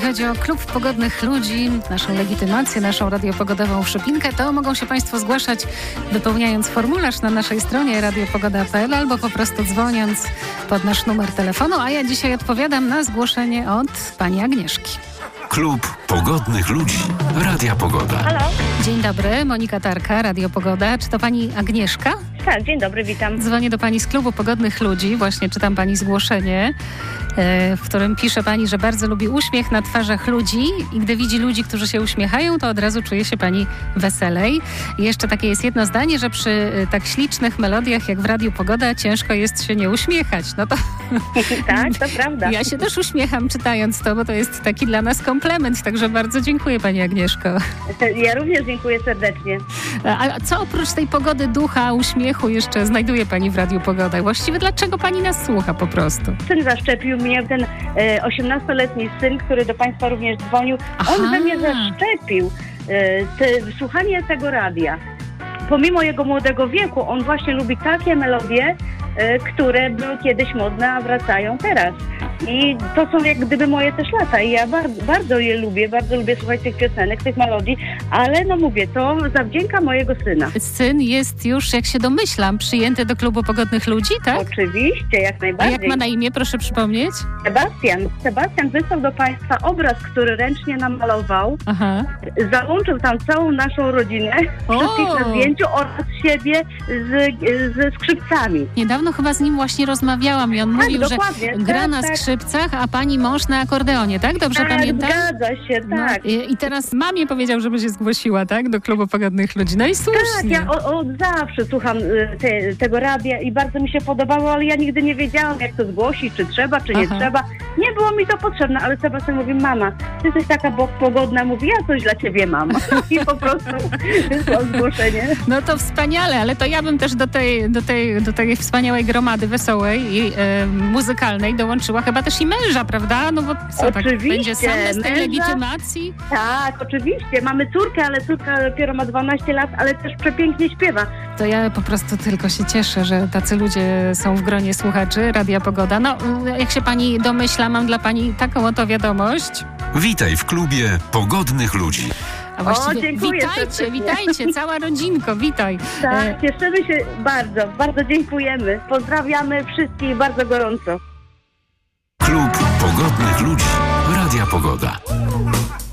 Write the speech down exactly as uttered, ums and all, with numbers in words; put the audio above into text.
Chodzi o Klub Pogodnych Ludzi, naszą legitymację, naszą radiopogodową przypinkę, to mogą się Państwo zgłaszać wypełniając formularz na naszej stronie radiopogoda kropka p l albo po prostu dzwoniąc pod nasz numer telefonu, a ja dzisiaj odpowiadam na zgłoszenie od pani Agnieszki. Klub Pogodnych Ludzi. Radia Pogoda. Halo? Dzień dobry, Monika Tarka, Radio Pogoda. Czy to pani Agnieszka? Tak, dzień dobry, witam. Dzwonię do pani z Klubu Pogodnych Ludzi. Właśnie czytam pani zgłoszenie, w którym pisze pani, że bardzo lubi uśmiech na twarzach ludzi i gdy widzi ludzi, którzy się uśmiechają, to od razu czuje się pani weselej. I jeszcze takie jest jedno zdanie, że przy tak ślicznych melodiach jak w Radiu Pogoda ciężko jest się nie uśmiechać. No to tak, to prawda. Ja się też uśmiecham czytając to, bo to jest taki dla nas komplement, także bardzo dziękuję pani Agnieszko. Ja również dziękuję serdecznie. A co oprócz tej pogody ducha, uśmiechu jeszcze znajduje pani w Radiu Pogoda? Właściwie dlaczego pani nas słucha po prostu? Syn zaszczepił mnie, ten e, osiemnastoletni syn, który do państwa również dzwonił. Aha. On we mnie zaszczepił e, te, słuchanie tego radia. Pomimo jego młodego wieku, on właśnie lubi takie melodie, e, które były kiedyś modne, a wracają teraz. I to są jak gdyby moje też lata i ja bardzo, bardzo je lubię, bardzo lubię słuchać tych piosenek, tych melodii, ale no mówię, to zawdzięka mojego syna. Syn jest już, jak się domyślam, przyjęty do Klubu Pogodnych Ludzi, tak? Oczywiście, jak A najbardziej. jak ma na imię, proszę przypomnieć? Sebastian. Sebastian wysłał do państwa obraz, który ręcznie namalował. Aha. Załączył tam całą naszą rodzinę, O! wszystkich na zdjęciu oraz siebie z, ze skrzypcami. Niedawno chyba z nim właśnie rozmawiałam i on Tak, mówił, że dokładnie, gra tak, na tak. skrzypcach, a pani mąż na akordeonie, tak? Dobrze Tak, pamiętam? zgadza się, No, tak. i, I teraz mamie powiedział, żeby się zgłosiła, tak? Do Klubu Pogodnych Ludzi. No i Tak, słusznie. ja o, od zawsze słucham y, te, tego radia i bardzo mi się podobało, ale ja nigdy nie wiedziałam, jak to zgłosić, czy trzeba, czy nie Aha. trzeba. Nie było mi to potrzebne, ale Sebastian mówi, mama, ty jesteś taka bo- pogodna, mówi, ja coś dla ciebie mam. I po prostu wysłał zgłoszenie. No to wspaniale, ale to ja bym też do tej, do tej, do tej wspaniałej gromady wesołej i e, muzykalnej dołączyła chyba też i męża, prawda? No bo co, tak Oczywiście, będzie sam bez tej męża. legitymacji? Tak, oczywiście. Mamy córkę, ale córka dopiero ma dwanaście lat, ale też przepięknie śpiewa. To ja po prostu tylko się cieszę, że tacy ludzie są w gronie słuchaczy Radia Pogoda. No, jak się pani domyśla, mam dla pani taką oto wiadomość. Witaj w klubie Pogodnych Ludzi. A właściwie O, dziękuję witajcie, serdecznie. witajcie, cała rodzinko, witaj. E, Tak, cieszymy się bardzo, bardzo dziękujemy. Pozdrawiamy wszystkich bardzo gorąco. Klub Pogodnych Ludzi. Radia Pogoda.